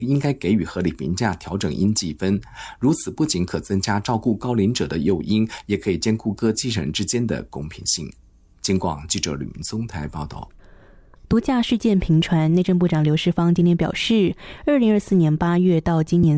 应该给予合理评价调整应计分，如此不仅可增加照顾高龄者的诱因，也可以兼顾各继承人之间的公平性。警广记者吕明松台报道。 毒驾事件频传，内政部长刘世芳今天表示，2024年8月到今年